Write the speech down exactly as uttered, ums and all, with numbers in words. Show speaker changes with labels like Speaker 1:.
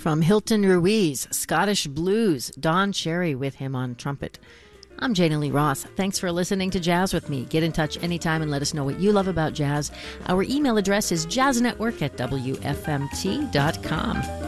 Speaker 1: from Hilton Ruiz, Scottish Blues, Don Cherry with him on trumpet. I'm Jana Lee Ross. Thanks for listening to Jazz with me. Get in touch anytime and let us know what you love about jazz. Our email address is jazznetwork at w f m t dot com.